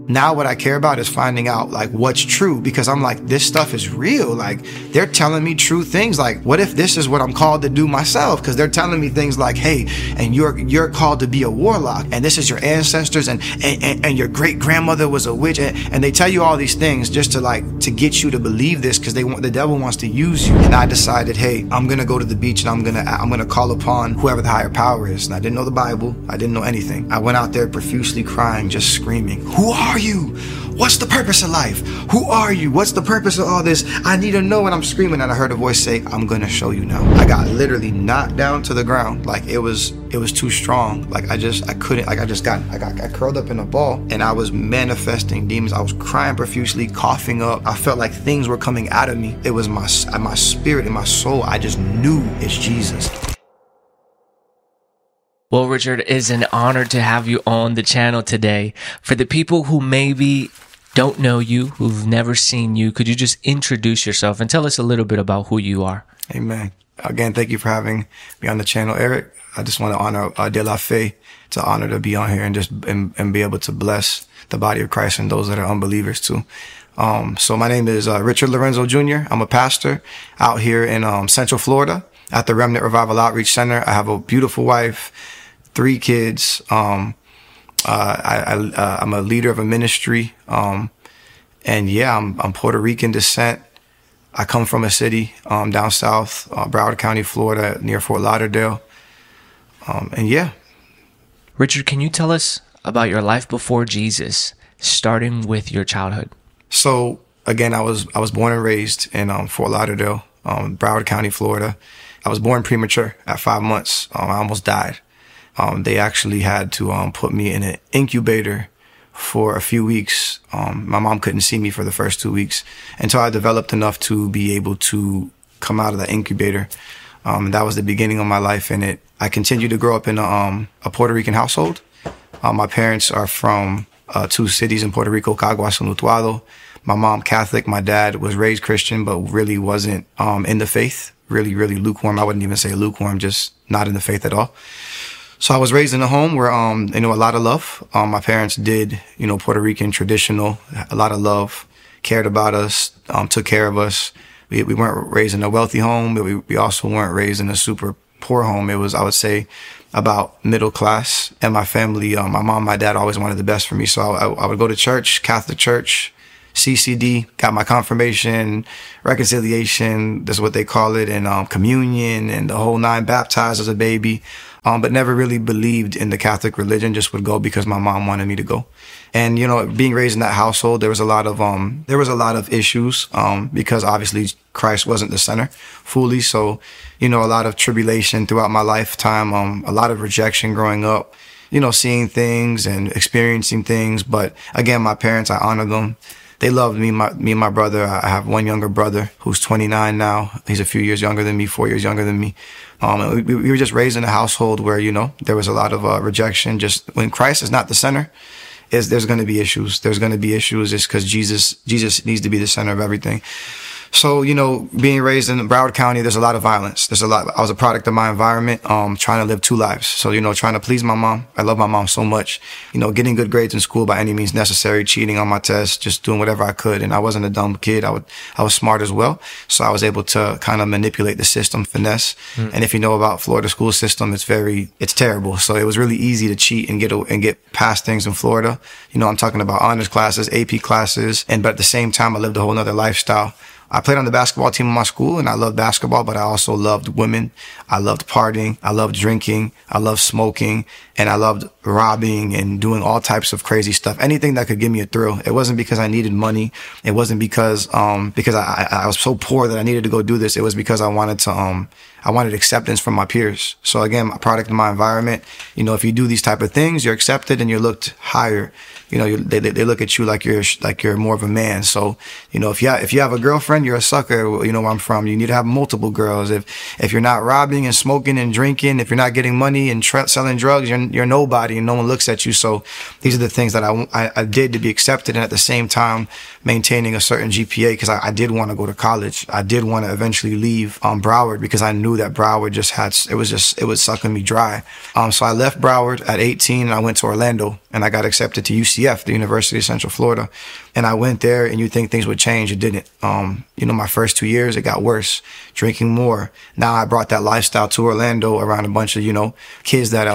Now what I care about is finding out like what's true, because I'm like, this stuff is real. Like they're telling me true things. Like, what if this is what I'm called to do myself? Because they're telling me things like, hey, and you're called to be a warlock, and this is your ancestors, and your great grandmother was a witch, and they tell you all these things just to get you to believe this, because the devil wants to use you. And I decided, hey, I'm gonna go to the beach and I'm gonna call upon whoever the higher power is. And I didn't know the Bible. I didn't know anything. I went out there profusely crying, just screaming, who are you? What's the purpose of life? Who are you? What's the purpose of all this? I need to know. And I'm screaming, and I heard a voice say, I'm gonna show you now. I got literally knocked down to the ground. Like it was too strong. Like I couldn't, like I curled up in a ball, and I was manifesting demons. I was crying profusely, coughing up. I felt like things were coming out of me. It was my spirit and my soul. I just knew it's Jesus. Well, Richard, it is an honor to have you on the channel today. For the people who maybe don't know you, who've never seen you, could you just introduce yourself and tell us a little bit about who you are? Amen. Again, thank you for having me on the channel, Eric. I just want to honor De La Fe. It's an honor to be on here and be able to bless the body of Christ and those that are unbelievers too. So my name is Richard Lorenzo Jr. I'm a pastor out here in Central Florida at the Remnant Revival Outreach Center. I have a beautiful wife, 3 kids. I'm a leader of a ministry. And yeah, I'm Puerto Rican descent. I come from a city, down south, Broward County, Florida, near Fort Lauderdale. And yeah. Richard, can you tell us about your life before Jesus, starting with your childhood? So again, I was born and raised in, Fort Lauderdale, Broward County, Florida. I was born premature at 5 months. I almost died. They actually had to put me in an incubator for a few weeks. My mom couldn't see me for the first 2 weeks until I developed enough to be able to come out of the incubator. That was the beginning of my life in it. I continued to grow up in a Puerto Rican household. My parents are from 2 cities in Puerto Rico, Caguas and Utuado. My mom Catholic, my dad was raised Christian, but really wasn't in the faith. Really lukewarm. I wouldn't even say lukewarm, just not in the faith at all. So I was raised in a home where, a lot of love. My parents did, Puerto Rican traditional, a lot of love, cared about us, took care of us. We weren't raised in a wealthy home, but we also weren't raised in a super poor home. It was, I would say, about middle class. And my family, my mom, my dad always wanted the best for me. So I would go to church, Catholic church, CCD, got my confirmation, reconciliation, that's what they call it, and communion and the whole 9, baptized as a baby. But never really believed in the Catholic religion, just would go because my mom wanted me to go. And, being raised in that household, there was a lot of issues, because obviously Christ wasn't the center fully. So, a lot of tribulation throughout my lifetime, a lot of rejection growing up, seeing things and experiencing things. But again, my parents, I honor them. They loved me and my brother. I have one younger brother who's 29 now. He's a few years younger than me, 4 years younger than me. We were just raised in a household where, there was a lot of rejection. Just when Christ is not the center, there's going to be issues. There's going to be issues just because Jesus needs to be the center of everything. So, being raised in Broward County, there's a lot of violence. I was a product of my environment, trying to live 2 lives. So, trying to please my mom. I love my mom so much. Getting good grades in school by any means necessary, cheating on my tests, just doing whatever I could. And I wasn't a dumb kid. I was smart as well. So I was able to kind of manipulate the system, finesse. And if you know about Florida school system, it's terrible. So it was really easy to cheat and get past things in Florida. I'm talking about honors classes, AP classes. But at the same time, I lived a whole nother lifestyle. I played on the basketball team in my school, and I loved basketball, but I also loved women. I loved partying. I loved drinking. I loved smoking, and I loved robbing and doing all types of crazy stuff. Anything that could give me a thrill. It wasn't because I needed money. It wasn't because I was so poor that I needed to go do this. It was because I wanted acceptance from my peers. So again, a product of my environment. If you do these type of things, you're accepted and you're looked higher. They look at you like you're more of a man. So, if you have a girlfriend, you're a sucker. Where I'm from, you need to have multiple girls. If you're not robbing and smoking and drinking, if you're not getting money and selling drugs, you're you're nobody and no one looks at you. So these are the things that I did to be accepted, and at the same time maintaining a certain GPA, because I did want to go to college. I did want to eventually leave Broward, because I knew that Broward it was sucking me dry. So I left Broward at 18 and I went to Orlando, and I got accepted to UCF, the University of Central Florida. And I went there, and you think things would change. It didn't. My first 2 years, it got worse, drinking more. Now I brought that lifestyle to Orlando around a bunch of, kids that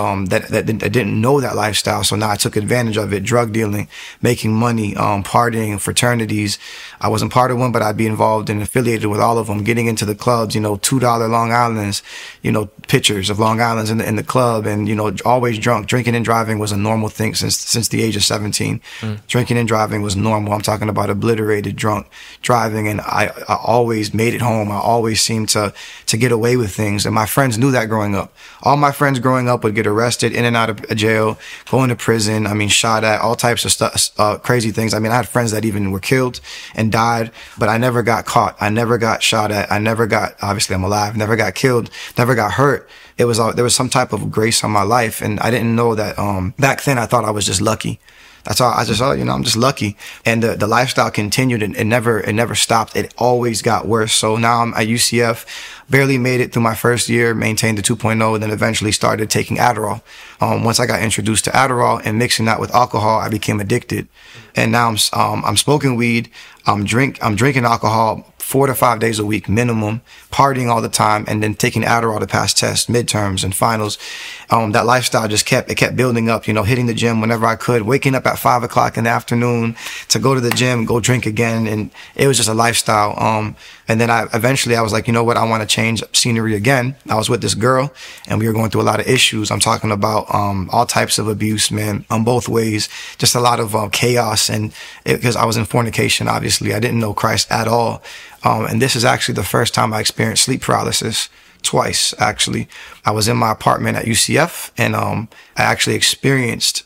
didn't know that lifestyle. So now I took advantage of it, drug dealing, making money, partying, fraternities. I wasn't part of one, but I'd be involved and affiliated with all of them, getting into the clubs, $2 Long Islands, pictures of Long Islands in the club, and, always drunk. Drinking and driving was a normal thing since the age of 17. Drinking and driving was normal. I'm talking about obliterated, drunk driving, and I always made it home. I always seemed to get away with things, and my friends knew that growing up. All my friends growing up would get arrested, in and out of jail, going to prison. Shot at, all types of stuff, crazy things. I had friends that even were killed and died, but I never got caught. I never got shot at. Obviously I'm alive, never got killed, never got hurt. There was some type of grace on my life, and I didn't know that. Back then I thought I was just lucky. That's all. I just thought, I'm just lucky. And the lifestyle continued, and it never stopped. It always got worse. So now I'm at UCF, barely made it through my first year, maintained the 2.0, and then eventually started taking Adderall. Once I got introduced to Adderall and mixing that with alcohol, I became addicted. And now I'm smoking weed. I'm drinking alcohol 4 to 5 days a week minimum, partying all the time, and then taking Adderall to pass tests, midterms, and finals. That lifestyle just kept building up, hitting the gym whenever I could, waking up at 5 o'clock in the afternoon to go to the gym, go drink again. And it was just a lifestyle. And then I was like, I want to change scenery again. I was with this girl, and we were going through a lot of issues. I'm talking about all types of abuse, man, on both ways, just a lot of chaos. And because I was in fornication, obviously, I didn't know Christ at all. And this is actually the first time I experienced sleep paralysis. Twice, actually. I was in my apartment at UCF, and I actually experienced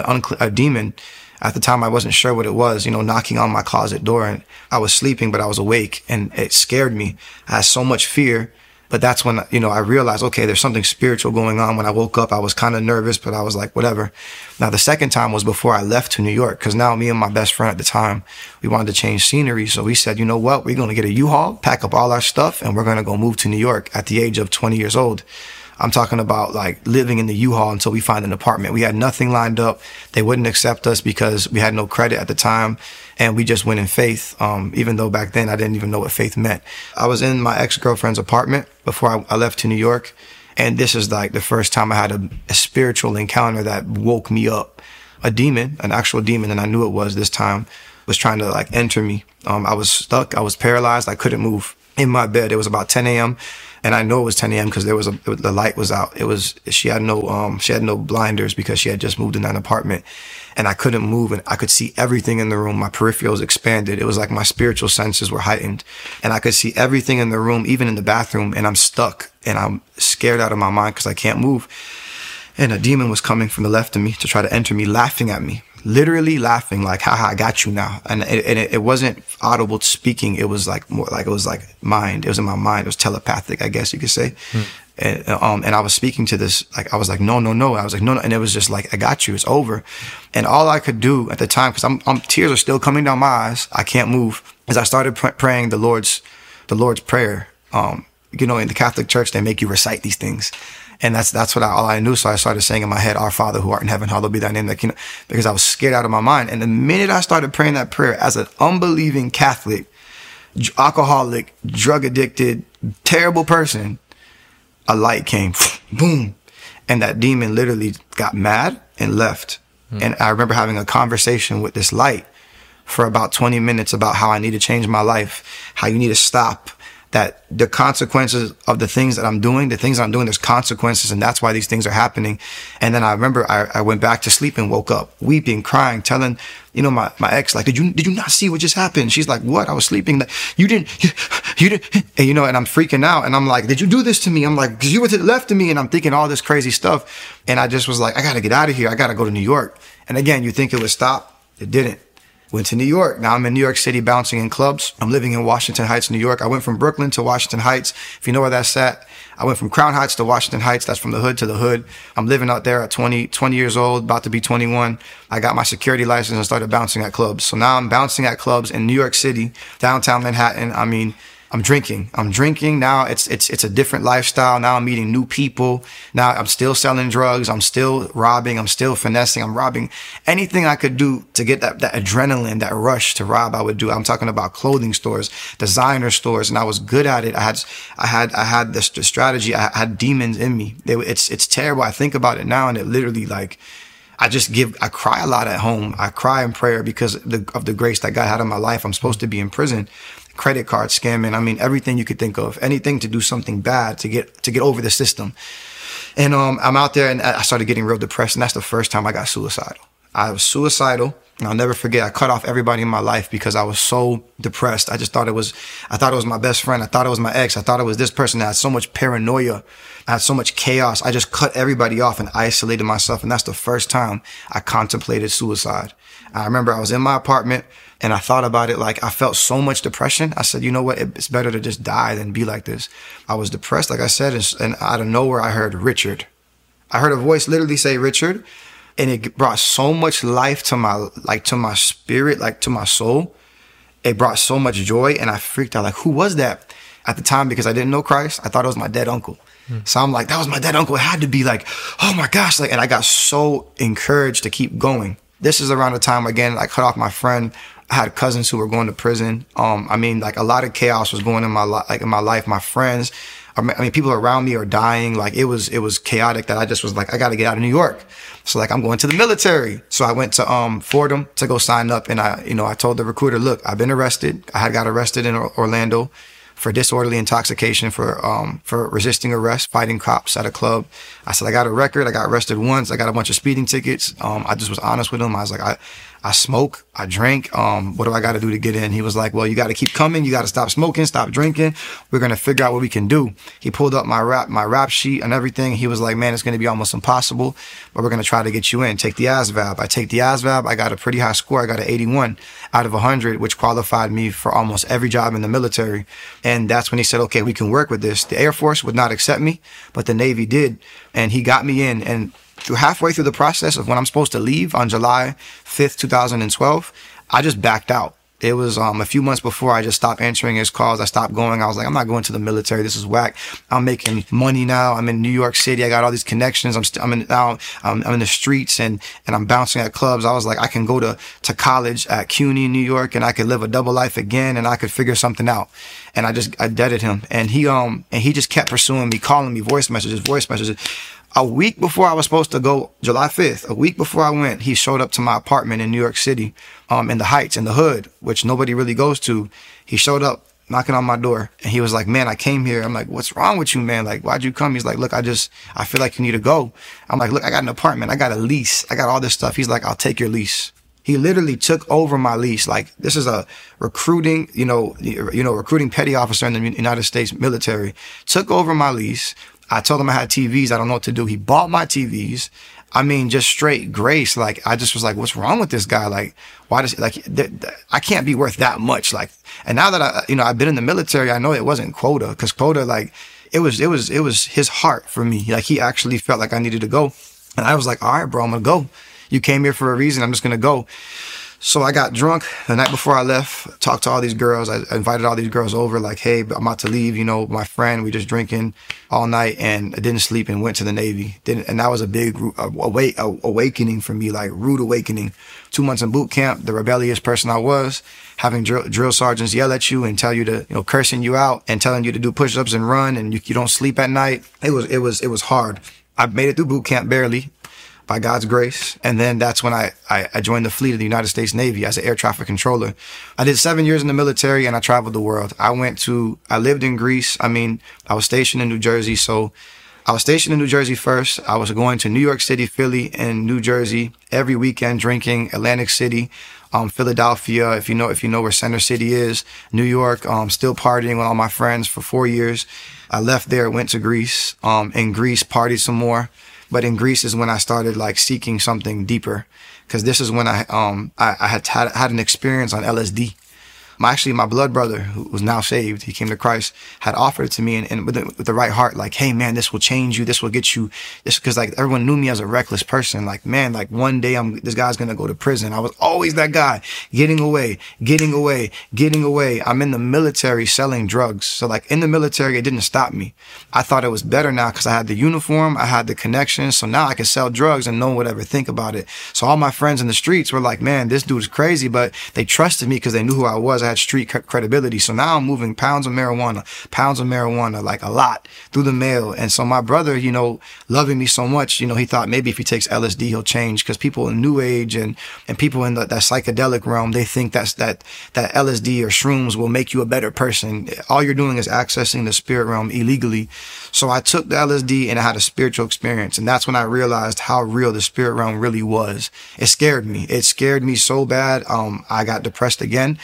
a demon. At the time, I wasn't sure what it was, knocking on my closet door. And I was sleeping, but I was awake, and it scared me. I had so much fear. But that's when, I realized, okay, there's something spiritual going on. When I woke up, I was kind of nervous, but I was like, whatever. Now, the second time was before I left to New York, because now me and my best friend at the time, we wanted to change scenery. So we said, you know what? We're going to get a U-Haul, pack up all our stuff, and we're going to go move to New York at the age of 20 years old. I'm talking about like living in the U-Haul until we find an apartment. We had nothing lined up. They wouldn't accept us because we had no credit at the time. And we just went in faith. Even though back then I didn't even know what faith meant. I was in my ex-girlfriend's apartment before I left to New York. And this is like the first time I had a spiritual encounter that woke me up. A demon, an actual demon. And I knew it was this time, was trying to like enter me. I was stuck. I was paralyzed. I couldn't move in my bed. It was about 10 a.m. And I know it was 10 a.m. because the light was out. She had no blinders because she had just moved in that apartment, and I couldn't move, and I could see everything in the room. My peripherals expanded. It was like my spiritual senses were heightened, and I could see everything in the room, even in the bathroom, and I'm stuck, and I'm scared out of my mind because I can't move. And a demon was coming from the left of me to try to enter me, laughing at me. Literally laughing, like, haha, I got you now. And it wasn't audible speaking. It was like more like, it was like mind. It was in my mind. It was telepathic, I guess you could say. And I was speaking to this, like, I was like, no. I was like, no. And it was just like, I got you. It's over. And all I could do at the time, because tears are still coming down my eyes. I can't move. Is I started praying the Lord's Prayer. In the Catholic Church, they make you recite these things. And that's all I knew. So I started saying in my head, Our Father who art in heaven, hallowed be thy name. Because I was scared out of my mind. And the minute I started praying that prayer as an unbelieving Catholic, alcoholic, drug addicted, terrible person, a light came, boom. And that demon literally got mad and left. And I remember having a conversation with this light for about 20 minutes about how I need to change my life, how you need to stop. That the consequences of the things that I'm doing, there's consequences, and that's why these things are happening. And then I remember I went back to sleep and woke up weeping, crying, telling, my ex, like, did you not see what just happened? She's like, what? I was sleeping. You didn't, and and I'm freaking out. And I'm like, did you do this to me? I'm like, because you were to the left of me, and I'm thinking all this crazy stuff. And I just was like, I got to get out of here. I got to go to New York. And again, you think it would stop. It didn't. Went to New York. Now I'm in New York City bouncing in clubs. I'm living in Washington Heights, New York. I went from Brooklyn to Washington Heights. If you know where that's at, I went from Crown Heights to Washington Heights. That's from the hood to the hood. I'm living out there at 20 years old, about to be 21. I got my security license and started bouncing at clubs. So now I'm bouncing at clubs in New York City, downtown Manhattan. I mean, I'm drinking. Now it's a different lifestyle. Now I'm meeting new people. Now I'm still selling drugs. I'm still robbing. I'm still finessing. I'm robbing. Anything I could do to get that adrenaline, that rush to rob, I would do. I'm talking about clothing stores, designer stores, and I was good at it. I had this strategy. I had demons in me. It's terrible. I think about it now, and it literally I cry a lot at home. I cry in prayer because of the grace that God had in my life. I'm supposed to be in prison. Credit card scamming. I mean, everything you could think of, anything to do something bad to get over the system. And I'm out there and I started getting real depressed. And that's the first time I got suicidal. I was suicidal. And I'll never forget, I cut off everybody in my life because I was so depressed. I thought it was my best friend. I thought it was my ex. I thought it was this person. I had so much paranoia. I had so much chaos. I just cut everybody off and isolated myself. And that's the first time I contemplated suicide. I remember I was in my apartment and I thought about it. I felt so much depression. I said, you know what? It's better to just die than be like this. I was depressed, like I said, and out of nowhere, I heard Richard. I heard a voice literally say Richard, and it brought so much life to my spirit, to my soul. It brought so much joy, and I freaked out. Who was that? At the time, because I didn't know Christ, I thought it was my dead uncle. So I'm like, that was my dead uncle. It had to be oh my gosh. And I got so encouraged to keep going. This is around the time, again, I cut off my friend. I had cousins who were going to prison. A lot of chaos was going in my life. My friends, people around me are dying. It was chaotic that I just was I got to get out of New York. So I'm going to the military. So I went to Fordham to go sign up, and I told the recruiter, look, I've been arrested. I had got arrested in Orlando for disorderly intoxication, for resisting arrest, fighting cops at a club. I said, I got a record. I got arrested once. I got a bunch of speeding tickets. I just was honest with him. I was like, I smoke, I drink. What do I got to do to get in? He was like, well, you got to keep coming. You got to stop smoking, stop drinking. We're going to figure out what we can do. He pulled up my rap sheet and everything. He was like, man, it's going to be almost impossible, but we're going to try to get you in. Take the ASVAB. I take the ASVAB. I got a pretty high score. I got an 81 out of 100, which qualified me for almost every job in the military. And that's when he said, okay, we can work with this. The Air Force would not accept me, but the Navy did. And he got me in. And halfway through the process of when I'm supposed to leave on July 5th, 2012, I just backed out. It was a few months before I just stopped answering his calls. I stopped going. I was like, I'm not going to the military. This is whack. I'm making money now. I'm in New York City. I got all these connections. I'm in the streets and I'm bouncing at clubs. I was like, I can go to college at CUNY, New York, and I could live a double life again, and I could figure something out. And I deaded him, and he just kept pursuing me, calling me, voice messages. A week before I was supposed to go, July 5th, a week before I went, he showed up to my apartment in New York City, in the Heights, in the hood, which nobody really goes to. He showed up knocking on my door, and he was like, man, I came here. I'm like, what's wrong with you, man? Why'd you come? He's like, look, I feel like you need to go. I'm like, look, I got an apartment. I got a lease. I got all this stuff. He's like, I'll take your lease. He literally took over my lease. This is a recruiting, recruiting petty officer in the United States military, took over my lease. I told him I had TVs. I don't know what to do. He bought my TVs. I mean, just straight grace. I just was like, what's wrong with this guy? Why does, I can't be worth that much. And now that I've been in the military, I know it wasn't quota, because quota, it was his heart for me. He actually felt like I needed to go. And I was like, all right, bro, I'm going to go. You came here for a reason. I'm just going to go. So I got drunk the night before I left, talked to all these girls. I invited all these girls over, hey, I'm about to leave, my friend, we just drinking all night, and I didn't sleep and went to the Navy. And that was a big awakening for me, rude awakening. 2 months in boot camp, the rebellious person I was, having drill sergeants yell at you and tell you to, cursing you out and telling you to do push-ups and run, and you don't sleep at night. It was hard. I made it through boot camp barely, by God's grace. And then that's when I joined the fleet of the United States Navy as an air traffic controller. I did 7 years in the military, and I traveled the world. I lived in Greece. I was stationed in New Jersey. So I was stationed in New Jersey first. I was going to New York City, Philly, and New Jersey every weekend, drinking. Atlantic City, Philadelphia, if you know where Center City is, New York, still partying with all my friends for 4 years. I left there, went to Greece. In Greece, partied some more. But in Greece is when I started seeking something deeper. because this is when I had an experience on LSD. My blood brother, who was now saved, he came to Christ, had offered it to me and with the right heart, like, hey man, this will change you. This will get you this, because like everyone knew me as a reckless person. Like, man, like one day this guy's going to go to prison. I was always that guy getting away. I'm in the military selling drugs. So like in the military, it didn't stop me. I thought it was better now because I had the uniform, I had the connections. So now I could sell drugs and no one would ever think about it. So all my friends in the streets were like, man, this dude is crazy, but they trusted me because they knew who I was. I had street credibility. So now I'm moving pounds of marijuana, like a lot through the mail. And so my brother, you know, loving me so much, you know, he thought maybe if he takes LSD, he'll change, because people in New Age and people in that psychedelic realm, they think that LSD or shrooms will make you a better person. All you're doing is accessing the spirit realm illegally. So I took the LSD and I had a spiritual experience. And that's when I realized how real the spirit realm really was. It scared me. It scared me so bad. I got depressed again.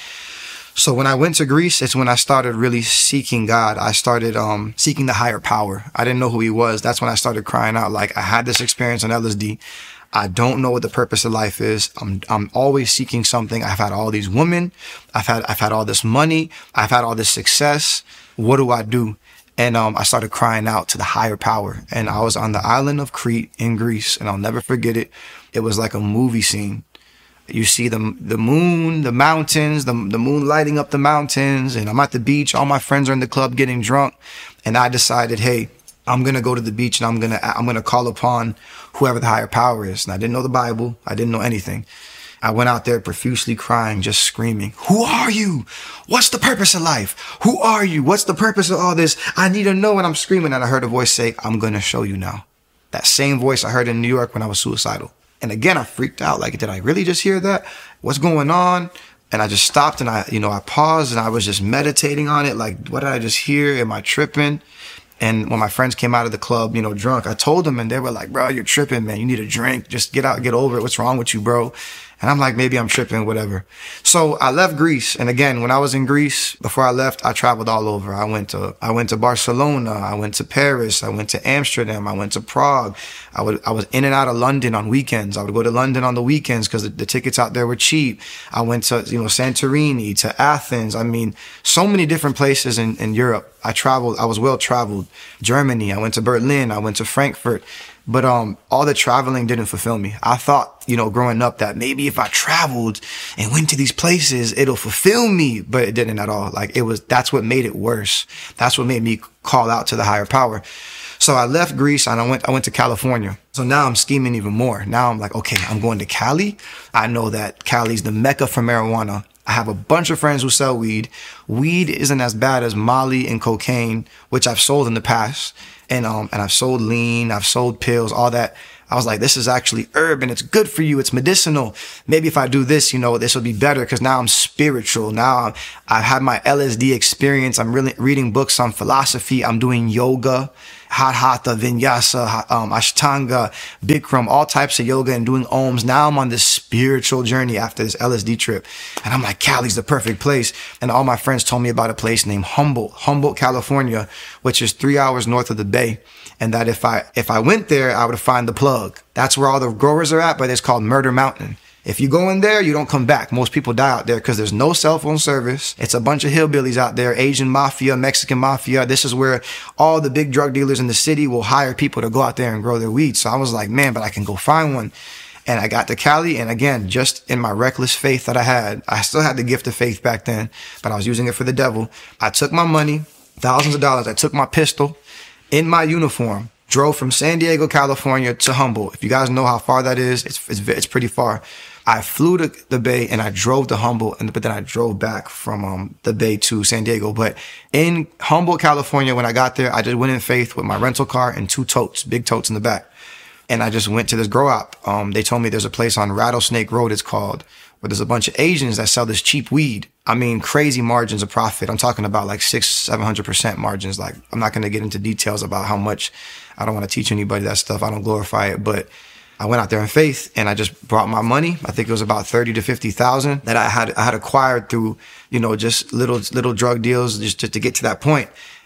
So when I went to Greece, it's when I started really seeking God. I started seeking the higher power. I didn't know who he was. That's when I started crying out, like, I had this experience on LSD. I don't know what the purpose of life is. I'm always seeking something. I've had all these women. I've had all this money. I've had all this success. What do I do? And I started crying out to the higher power. And I was on the island of Crete in Greece, and I'll never forget it. It was like a movie scene. You see the moon, the mountains, the moon lighting up the mountains, and I'm at the beach. All my friends are in the club getting drunk, and I decided, hey, I'm gonna go to the beach and I'm gonna call upon whoever the higher power is. And I didn't know the Bible, I didn't know anything. I went out there profusely crying, just screaming, who are you? What's the purpose of life? Who are you? What's the purpose of all this? I need to know. And I'm screaming, and I heard a voice say, I'm gonna show you now. That same voice I heard in New York when I was suicidal. And again, I freaked out. Like, did I really just hear that? What's going on? And I just stopped and I paused and I was just meditating on it. Like, what did I just hear? Am I tripping? And when my friends came out of the club, drunk, I told them, and they were like, bro, you're tripping, man. You need a drink. Just get out, get over it. What's wrong with you, bro? And I'm like, maybe I'm tripping, whatever. So I left Greece. And again, when I was in Greece, before I left, I traveled all over. I went to Barcelona. I went to Paris. I went to Amsterdam. I went to Prague. I was in and out of London on weekends. I would go to London on the weekends because the tickets out there were cheap. I went to, Santorini, to Athens. I mean, so many different places in Europe. I traveled. I was well traveled. Germany. I went to Berlin. I went to Frankfurt. But all the traveling didn't fulfill me. I thought, growing up, that maybe if I traveled and went to these places, it'll fulfill me. But it didn't at all. Like, that's what made it worse. That's what made me call out to the higher power. So I left Greece and I went to California. So now I'm scheming even more. Now I'm like, okay, I'm going to Cali. I know that Cali's the mecca for marijuana. I have a bunch of friends who sell weed. Weed isn't as bad as Molly and cocaine, which I've sold in the past. And I've sold lean, I've sold pills, all that. I was like, this is actually herb and it's good for you. It's medicinal. Maybe if I do this, this will be better, because now I'm spiritual. Now I've had my LSD experience. I'm really reading books on philosophy. I'm doing yoga, hatha, vinyasa, ashtanga, bikram, all types of yoga, and doing ohms. Now I'm on this spiritual journey after this LSD trip. And I'm like, Cali's the perfect place. And all my friends told me about a place named Humboldt, California, which is 3 hours north of the Bay. And that if I went there, I would find the plug. That's where all the growers are at, but it's called Murder Mountain. If you go in there, you don't come back. Most people die out there because there's no cell phone service. It's a bunch of hillbillies out there, Asian mafia, Mexican mafia. This is where all the big drug dealers in the city will hire people to go out there and grow their weed. So I was like, man, but I can go find one. And I got to Cali, and again, just in my reckless faith that I still had the gift of faith back then, but I was using it for the devil. I took my money, thousands of dollars. I took my pistol in my uniform, drove from San Diego, California to Humboldt. If you guys know how far that is, it's pretty far. I flew to the Bay and I drove to Humboldt, but then I drove back from the Bay to San Diego. But in Humboldt, California, when I got there, I just went in faith with my rental car and 2 totes, big totes in the back. And I just went to this grow op. They told me there's a place on Rattlesnake Road, it's called, where there's a bunch of Asians that sell this cheap weed. I mean, crazy margins of profit. I'm talking about like 600-700% margins. Like, I'm not going to get into details about how much. I don't want to teach anybody that stuff. I don't glorify it, but I went out there in faith and I just brought my money. I think it was about 30 to 50,000 that I had acquired through, just little drug deals just to get to that point.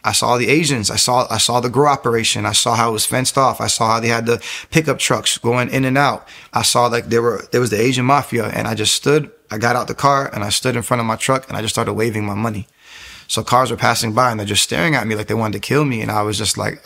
I saw the Asians. I saw the grow operation. I saw how it was fenced off. I saw how they had the pickup trucks going in and out. I saw like there was the Asian mafia, and I got out the car and I stood in front of my truck and I just started waving my money. So cars were passing by and they're just staring at me like they wanted to kill me. And I was just like,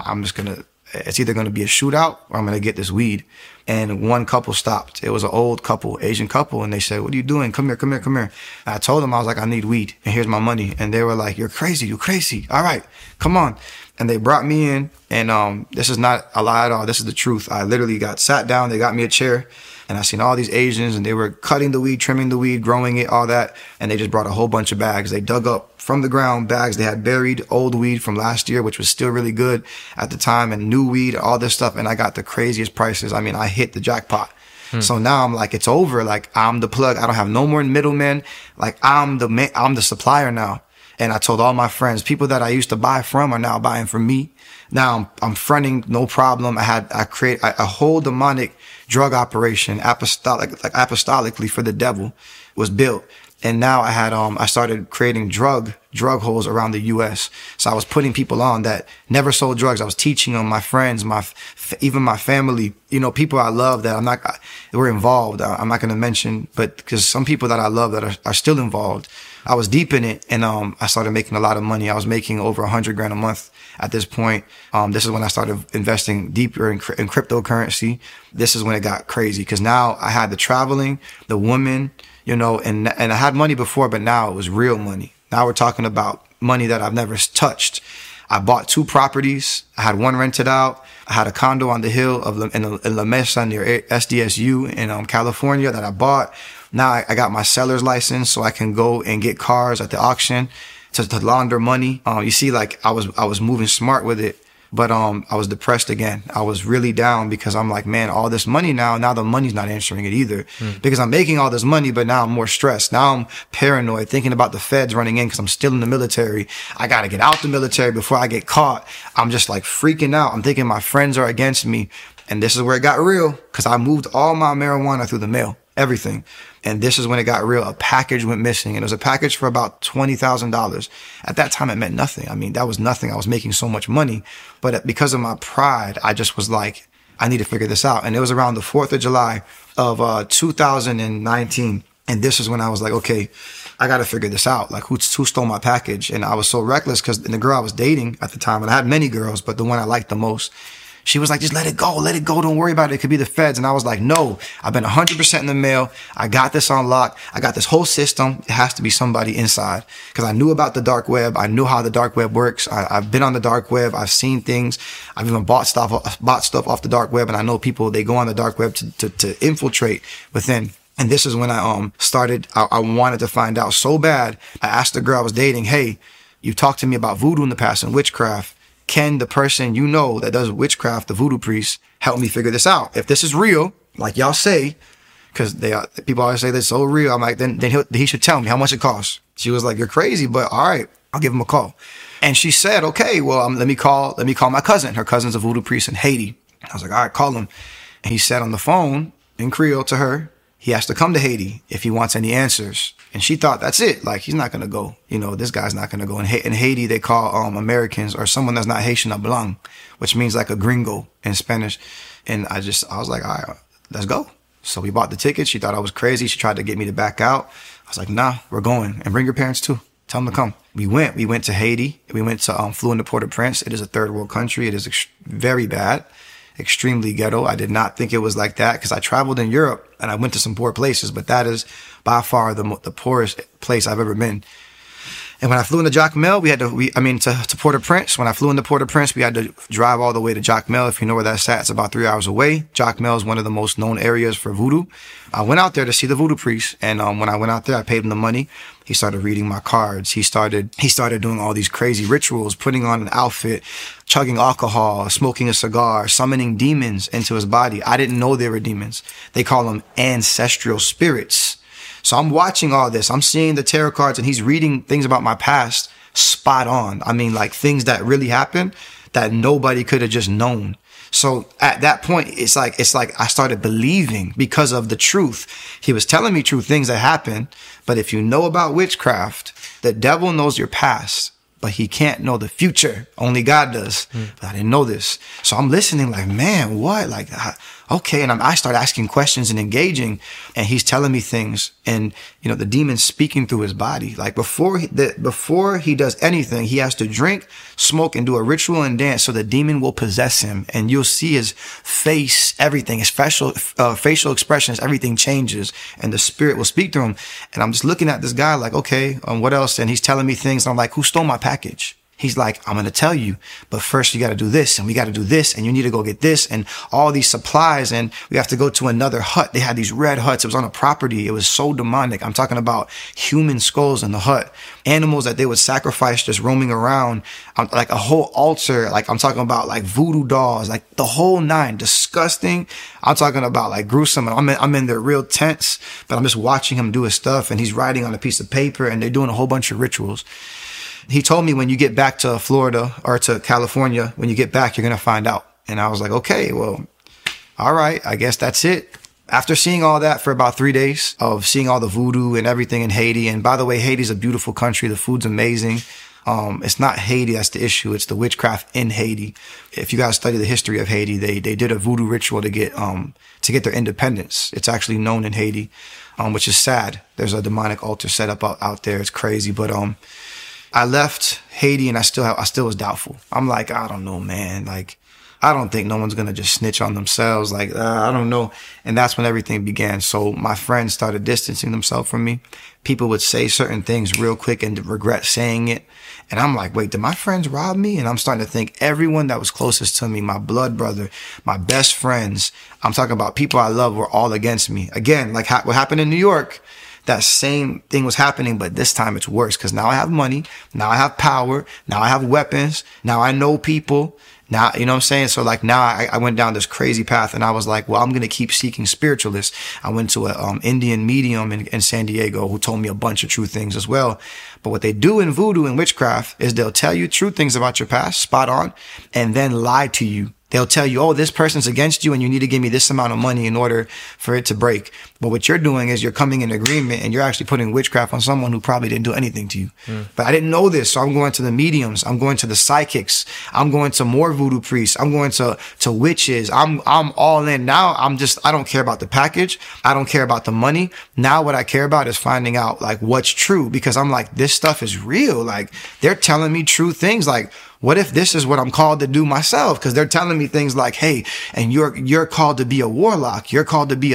it's either going to be a shootout or I'm going to get this weed. And one couple stopped. It was an old couple, Asian couple. And they said, what are you doing? Come here. And I told them, I was like, I need weed and here's my money. And they were like, you're crazy. All right, come on. And they brought me in, and this is not a lie at all. This is the truth. I literally got sat down. They got me a chair, and I seen all these Asians, and they were cutting the weed, trimming the weed, growing it, all that. And they just brought a whole bunch of bags. They dug up from the ground bags. They had buried old weed from last year, which was still really good at the time, and new weed, all this stuff. And I got the craziest prices. I mean, I hit the jackpot. So now I'm like, it's over. Like, I'm the plug. I don't have no more middlemen. Like, I'm the supplier now. And I told all my friends, people that I used to buy from are now buying from me. Now I'm fronting, no problem. I create a whole demonic drug operation, apostolically for the devil was built. And now I started creating drug holes around the U.S. So I was putting people on that never sold drugs. I was teaching them, my friends, even my family, people I love that were involved. I'm not going to mention, but because some people that I love that are still involved. I was deep in it, and I started making a lot of money. I was making over $100,000 a month at this point. This is when I started investing deeper in cryptocurrency. This is when it got crazy, because now I had the traveling, the women, and I had money before, but now it was real money. Now we're talking about money that I've never touched. I bought 2 properties. I had one rented out. I had a condo on the hill in La Mesa near SDSU in California that I bought. Now I got my seller's license, so I can go and get cars at the auction to launder money. You see, like I was moving smart with it, but I was depressed again. I was really down because I'm like, man, all this money now the money's not answering it either, because I'm making all this money, but now I'm more stressed. Now I'm paranoid, thinking about the feds running in because I'm still in the military. I got to get out the military before I get caught. I'm just like freaking out. I'm thinking my friends are against me. And this is where it got real, because I moved all my marijuana through the mail, everything. And this is when it got real. A package went missing, and it was a package for about $20,000. At that time, it meant nothing. I mean, that was nothing. I was making so much money. But because of my pride, I just was like, I need to figure this out. And it was around the 4th of July of 2019. And this is when I was like, okay, I got to figure this out. Like, who stole my package? And I was so reckless because the girl I was dating at the time, and I had many girls, but the one I liked the most, she was like, just let it go. Don't worry about it. It could be the feds. And I was like, no, I've been 100% in the mail. I got this on lock. I got this whole system. It has to be somebody inside, because I knew about the dark web. I knew how the dark web works. I've been on the dark web. I've seen things. I've even bought stuff off the dark web. And I know people, they go on the dark web to infiltrate within. And this is when I started. I wanted to find out so bad. I asked the girl I was dating, hey, you talked to me about voodoo in the past and witchcraft. Can the person that does witchcraft, the voodoo priest, help me figure this out? If this is real, like y'all say, because people always say this so real, I'm like, then he should tell me how much it costs. She was like, you're crazy, but all right, I'll give him a call. And she said, okay, well, let me call my cousin. Her cousin's a voodoo priest in Haiti. I was like, all right, call him. And he said on the phone in Creole to her, he has to come to Haiti if he wants any answers. And she thought, that's it. Like, he's not going to go. This guy's not going to go. In Haiti, they call Americans, or someone that's not Haitian, a blanc, which means like a gringo in Spanish. And I was like, all right, let's go. So we bought the ticket. She thought I was crazy. She tried to get me to back out. I was like, nah, we're going. And bring your parents too. Tell them to come. We went to Haiti. We flew into Port-au-Prince. It is a third world country. It is very bad. Extremely ghetto. I did not think it was like that, because I traveled in Europe and I went to some poor places, but that is by far the poorest place I've ever been. And when I flew into Jacmel, to Port-au-Prince. When I flew into Port-au-Prince, we had to drive all the way to Jacmel. If you know where that's at, it's about 3 hours away. Jacmel is one of the most known areas for voodoo. I went out there to see the voodoo priest. And when I went out there, I paid him the money. He started reading my cards. He started doing all these crazy rituals, putting on an outfit, chugging alcohol, smoking a cigar, summoning demons into his body. I didn't know they were demons. They call them ancestral spirits. So I'm watching all this. I'm seeing the tarot cards, and he's reading things about my past spot on. I mean, like things that really happened that nobody could have just known. So at that point, it's like I started believing because of the truth. He was telling me true things that happened. But if you know about witchcraft, the devil knows your past. but he can't know the future. Only God does. But I didn't know this. So I'm listening like, man, what? Like, okay. And I start asking questions and engaging, and he's telling me things, and, you know, the demon's speaking through his body. Like before he does anything, he has to drink, smoke, and do a ritual and dance so the demon will possess him. And you'll see his face, everything, his facial expressions, everything changes, and the spirit will speak to him. And I'm just looking at this guy like, okay, what else? And he's telling me things. And I'm like, who stole my package? He's like, I'm going to tell you, but first you got to do this, and we got to do this, and you need to go get this, and all these supplies, and we have to go to another hut. They had these red huts. It was on a property. It was so demonic. I'm talking about human skulls in the hut, animals that they would sacrifice just roaming around, like a whole altar. Like I'm talking about like voodoo dolls, like the whole nine. Disgusting. I'm talking about like gruesome. And I'm in their real tents, but I'm just watching him do his stuff, and he's writing on a piece of paper, and they're doing a whole bunch of rituals. He told me, when you get back to Florida or to California, when you get back, you're going to find out. And I was like, okay, well, all right, I guess that's it. After seeing all that for about 3 days of seeing all the voodoo and everything in Haiti. And by the way, Haiti's a beautiful country. The food's amazing. It's not Haiti that's the issue. It's the witchcraft in Haiti. If you guys study the history of Haiti, they did a voodoo ritual to get their independence. It's actually known in Haiti, which is sad. There's a demonic altar set up out there. It's crazy. But, I left Haiti, and I still was doubtful. I'm like, I don't know, man. Like, I don't think no one's going to just snitch on themselves. Like, I don't know. And that's when everything began. So my friends started distancing themselves from me. People would say certain things real quick and regret saying it. And I'm like, wait, did my friends rob me? And I'm starting to think everyone that was closest to me, my blood brother, my best friends, I'm talking about people I love, were all against me. Again, like what happened in New York. That same thing was happening, but this time it's worse, because now I have money, now I have power, now I have weapons, now I know people, now, you know what I'm saying? So like now I went down this crazy path, and I was like, well, I'm going to keep seeking spiritualists. I went to a Indian medium in San Diego who told me a bunch of true things as well. But what they do in voodoo and witchcraft is they'll tell you true things about your past, spot on, and then lie to you. They'll tell you, oh, this person's against you and you need to give me this amount of money in order for it to break. But what you're doing is you're coming in agreement, and you're actually putting witchcraft on someone who probably didn't do anything to you. But I didn't know this. So I'm going to the mediums. I'm going to the psychics. I'm going to more voodoo priests. I'm going to witches. I'm all in. Now I don't care about the package. I don't care about the money. Now what I care about is finding out like what's true, because I'm like, this stuff is real. Like they're telling me true things. Like, what if this is what I'm called to do myself? Because they're telling me things like, hey, and you're called to be a warlock. You're called to be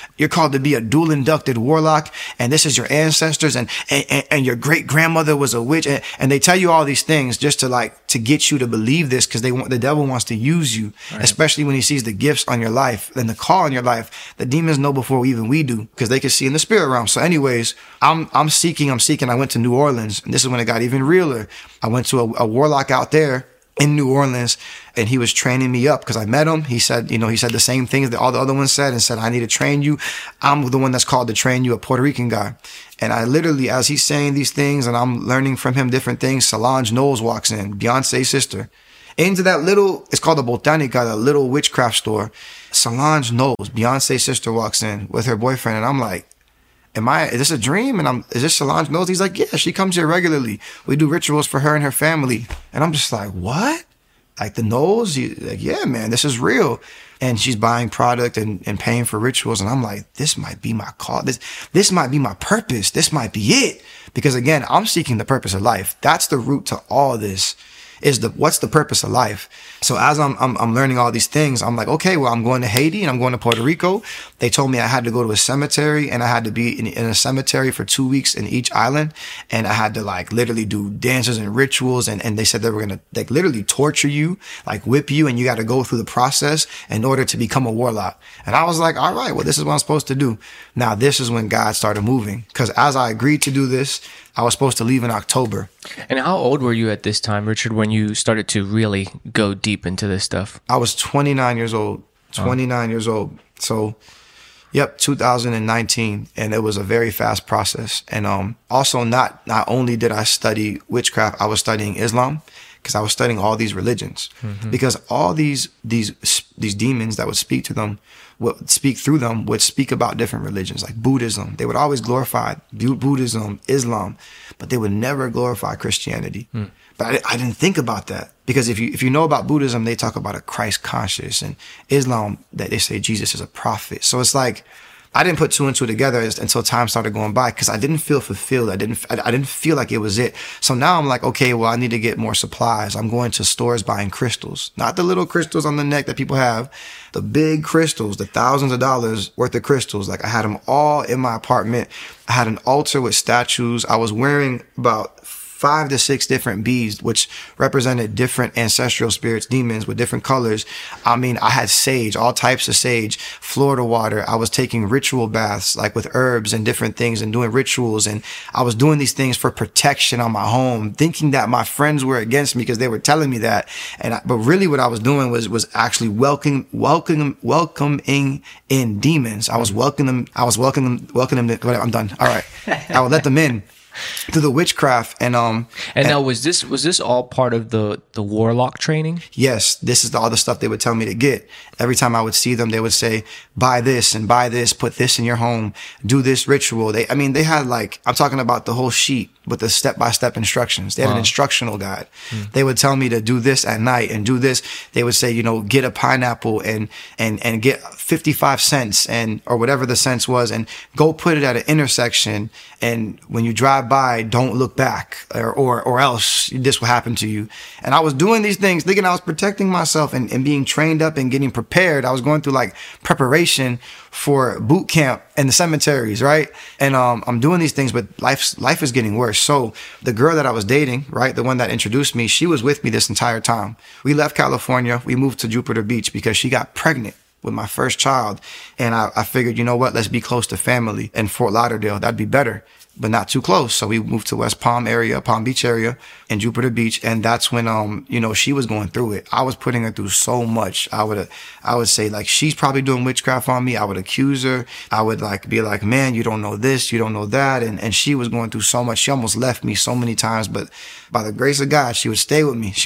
a dual inducted warlock. And this is your ancestors. And your great grandmother was a witch. And they tell you all these things just to get you to believe this, because the devil wants to use you, right? Especially when he sees the gifts on your life and the call on your life. The demons know before even we do, because they can see in the spirit realm. So anyways, I'm seeking. I went to New Orleans, and this is when it got even realer. I went to a warlock out there in New Orleans, and he was training me up, because I met him. He said the same things that all the other ones said, and said, I need to train you. I'm the one that's called to train you, a Puerto Rican guy. And I literally, as he's saying these things and I'm learning from him different things, Solange Knowles walks in, Beyonce's sister, into that it's called the Botanica, that little witchcraft store. Solange Knowles, Beyonce's sister, walks in with her boyfriend, and I'm like, is this a dream? And is this Solange Knowles? He's like, yeah, she comes here regularly. We do rituals for her and her family. And I'm just like, what? Like the Knowles? Like, yeah, man, this is real. And she's buying product and paying for rituals. And I'm like, this might be my call. This might be my purpose. This might be it. Because again, I'm seeking the purpose of life. That's the root to all this. What's the purpose of life? So as I'm learning all these things, I'm like, okay, well, I'm going to Haiti and I'm going to Puerto Rico. They told me I had to go to a cemetery, and I had to be in a cemetery for 2 weeks in each island. And I had to like literally do dances and rituals. And they said they were going to like literally torture you, like whip you. And you got to go through the process in order to become a warlock. And I was like, all right, well, this is what I'm supposed to do. Now, this is when God started moving, because as I agreed to do this, I was supposed to leave in October. And how old were you at this time, Richard, when you started to really go deep into this stuff? I was 29 years old. 29 years old. So, yep, 2019. And it was a very fast process. And also not only did I study witchcraft, I was studying Islam, because I was studying all these religions. Mm-hmm. Because all these these demons that would speak to them, would speak through them, would speak about different religions, like Buddhism. They would always glorify Buddhism, Islam, but they would never glorify Christianity. But I didn't think about that, because if you know about Buddhism, they talk about a Christ conscious, and Islam, that they say Jesus is a prophet. So it's like, I didn't put two and two together until time started going by, because I didn't feel fulfilled. I didn't feel like it was it. So now I'm like, okay, well, I need to get more supplies. I'm going to stores buying crystals, not the little crystals on the neck that people have, the big crystals, the thousands of dollars worth of crystals. Like, I had them all in my apartment. I had an altar with statues. I was wearing about 5 to 6 different beads, which represented different ancestral spirits, demons with different colors. I mean, I had sage, all types of sage, Florida water. I was taking ritual baths, like with herbs and different things, and doing rituals. And I was doing these things for protection on my home, thinking that my friends were against me because they were telling me that. But really what I was doing was actually welcoming in demons. I was welcoming them. I'm done. All right. I would let them in through the witchcraft. And now was this all part of the warlock training? Yes, this is all the stuff they would tell me to get. Every time I would see them, they would say, buy this and buy this, put this in your home, do this ritual. They had, like, I'm talking about the whole sheet with the step-by-step instructions. They had an instructional guide. They would tell me to do this at night and do this. They would say, get a pineapple and get 55 cents or whatever the cents was, and go put it at an intersection. And when you drive by, don't look back, or else this will happen to you. And I was doing these things thinking I was protecting myself and being trained up and getting prepared. I was going through, like, preparation for boot camp in the cemeteries, right? And I'm doing these things, but life is getting worse. So the girl that I was dating, right, the one that introduced me, she was with me this entire time. We left California. We moved to Jupiter Beach because she got pregnant with my first child. And I figured, you know what, let's be close to family in Fort Lauderdale. That'd be better, but not too close. So we moved to West Palm Beach area in Jupiter Beach. And that's when, she was going through it. I was putting her through so much. I would say, like, she's probably doing witchcraft on me. I would accuse her. I would, like, be like, man, you don't know this, you don't know that. And she was going through so much. She almost left me so many times, but by the grace of God, she would stay with me.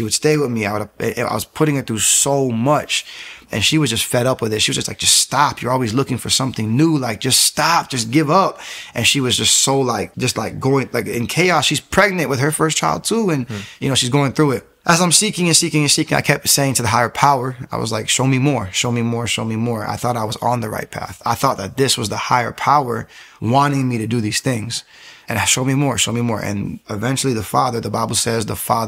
I was putting her through so much. And she was just fed up with it. She was just like, just stop. You're always looking for something new. Like, just stop. Just give up. And she was just so, like, going, like, in chaos. She's pregnant with her first child too. And, she's going through it. As I'm seeking, I kept saying to the higher power, I was like, show me more, show me more, show me more. I thought I was on the right path. I thought that this was the higher power wanting me to do these things. And show me more, show me more. And eventually the Bible says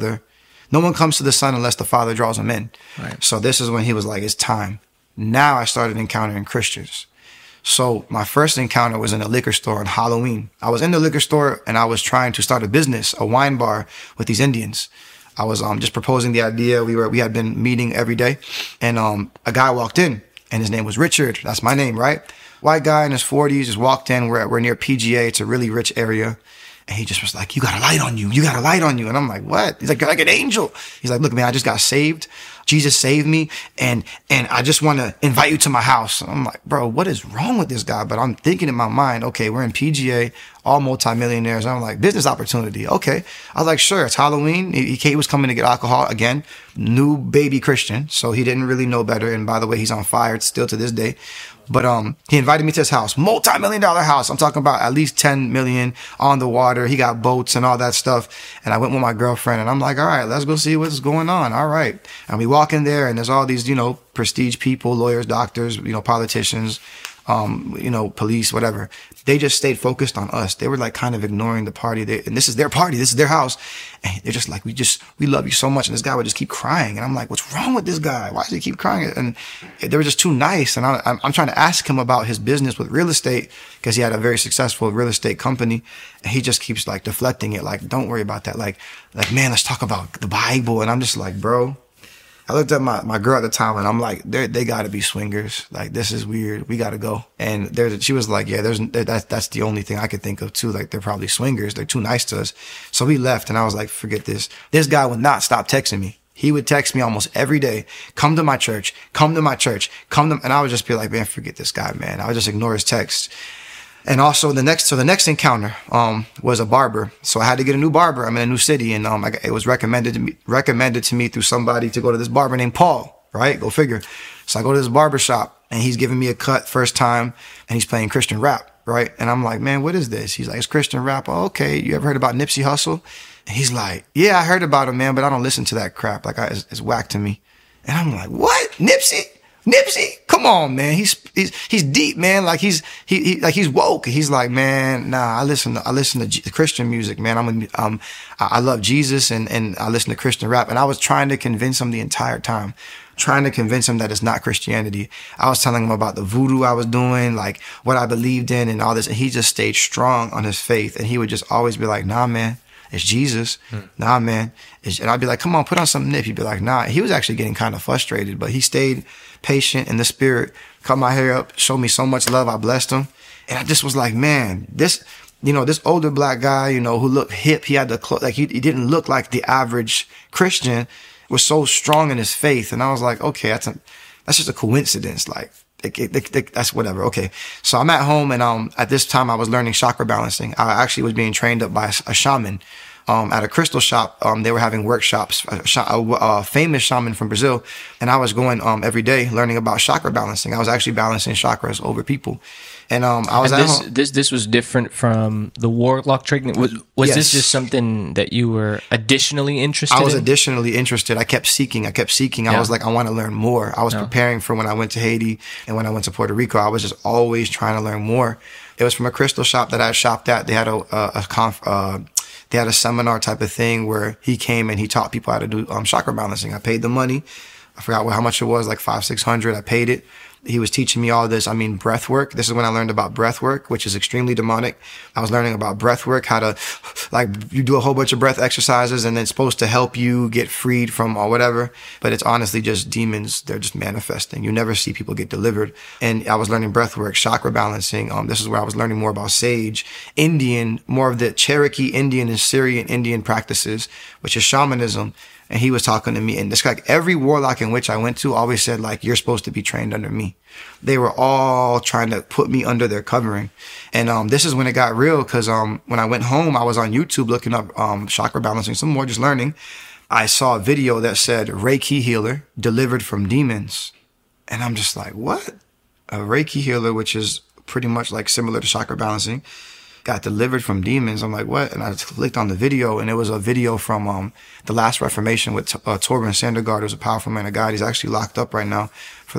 no one comes to the Son unless the Father draws him in. Right. So this is when he was like, it's time. Now I started encountering Christians. So my first encounter was in a liquor store on Halloween. I was in the liquor store and I was trying to start a business, a wine bar with these Indians. I was just proposing the idea. We had been meeting every day, and a guy walked in, and his name was Richard. That's my name, right? White guy in his 40s just walked in. We're near PGA. It's a really rich area. And he just was like, you got a light on you. You got a light on you. And I'm like, what? He's like, you're like an angel. He's like, look, man, I just got saved. Jesus saved me. And I just want to invite you to my house. And I'm like, bro, what is wrong with this guy? But I'm thinking in my mind, okay, we're in PGA, all multimillionaires. I'm like, business opportunity. Okay. I was like, sure. It's Halloween. He was coming to get alcohol again, new baby Christian. So he didn't really know better. And by the way, he's on fire. It's still to this day. But he invited me to his house, multi-million-dollar house. I'm talking about at least 10 million on the water. He got boats and all that stuff. And I went with my girlfriend, and I'm like, all right, let's go see what's going on. All right. And we walk in there, and there's all these, prestige people, lawyers, doctors, politicians, police, whatever. They just stayed focused on us. They were like kind of ignoring the party. And this is their party. This is their house. And they're just like, we love you so much. And this guy would just keep crying. And I'm like, what's wrong with this guy? Why does he keep crying? And they were just too nice. And I'm trying to ask him about his business with real estate, because he had a very successful real estate company. And he just keeps like deflecting it. Like, don't worry about that. Like, man, let's talk about the Bible. And I'm just like, bro. I looked at my girl at the time, and I'm like, they got to be swingers. Like, this is weird. We got to go. And she was like, yeah, that's the only thing I could think of too. Like, they're probably swingers. They're too nice to us. So we left, and I was like, forget this. This guy would not stop texting me. He would text me almost every day. Come to my church. Come to my church. And I would just be like, man, forget this guy, man. I would just ignore his texts. And also the next encounter, was a barber. So I had to get a new barber. I'm in a new city, and, it was recommended to me through somebody to go to this barber named Paul, right? Go figure. So I go to this barbershop and he's giving me a cut first time and he's playing Christian rap, right? And I'm like, man, what is this? He's like, it's Christian rap. Oh, okay. You ever heard about Nipsey Hussle? And he's like, yeah, I heard about him, man, but I don't listen to that crap. Like, it's whack to me. And I'm like, what? Nipsey? Come on, man. He's deep, man. Like he's woke. He's like, man, nah, I listen to Christian music, man. I love Jesus and I listen to Christian rap. And I was trying to convince him the entire time, trying to convince him that it's not Christianity. I was telling him about the voodoo I was doing, like what I believed in and all this. And he just stayed strong on his faith. And he would just always be like, nah, man. It's Jesus. Nah, man. And I'd be like, come on, put on some Nip. He'd be like, nah. He was actually getting kind of frustrated, but he stayed patient in the spirit, cut my hair up, showed me so much love. I blessed him. And I just was like, man, this older black guy, who looked hip, he had the clothes, like he didn't look like the average Christian, was so strong in his faith. And I was like, okay, that's just a coincidence. Like, that's whatever. Okay. So I'm at home and, at this time I was learning chakra balancing. I actually was being trained up by a shaman, at a crystal shop. They were having workshops, a famous shaman from Brazil. And I was going, every day learning about chakra balancing. I was actually balancing chakras over people. And, I was this was different from the warlock training. Was yes. This just something that you were additionally interested in? I was additionally interested. I kept seeking. Yeah. I was like, I want to learn more. I was preparing for when I went to Haiti and when I went to Puerto Rico. I was just always trying to learn more. It was from a crystal shop that I shopped at. They had they had a seminar type of thing where he came and he taught people how to do chakra balancing. I paid the money. I forgot how much it was, like $500-600. I paid it. He was teaching me all this. Breath work. This is when I learned about breath work, which is extremely demonic. I was learning about breath work, how to, like, you do a whole bunch of breath exercises and it's supposed to help you get freed from or whatever. But it's honestly just demons. They're just manifesting. You never see people get delivered. And I was learning breath work, chakra balancing. This is where I was learning more about sage, Indian, more of the Cherokee Indian and Syrian Indian practices, which is shamanism. And he was talking to me, and this like every warlock in which I went to always said, like, you're supposed to be trained under me. They were all trying to put me under their covering. And this is when it got real, because when I went home, I was on YouTube looking up chakra balancing, some more, just learning. I saw a video that said Reiki healer delivered from demons. And I'm just like, what? A Reiki healer, which is pretty much like similar to chakra balancing, got delivered from demons. I'm like, what? And I clicked on the video, and it was a video from the Last Reformation with Torben Sandergaard, who's a powerful man of God. He's actually locked up right now